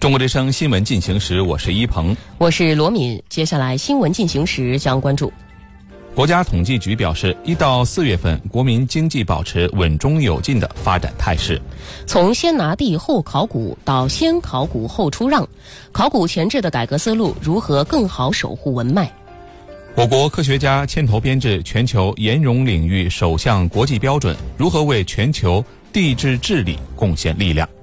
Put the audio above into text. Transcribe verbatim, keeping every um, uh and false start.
中国之声新闻进行时，我是一鹏， 我是罗敏。接下来新闻进行时将关注。 国家统计局表示，一到四月份，国民经济保持稳中有进的发展态势。 从先拿地后考古到先考古后出让，考古前置的改革思路如何更好守护文脉？ 我国科学家牵头编制全球岩溶领域首项国际标准，如何为全球地质治理贡献力量？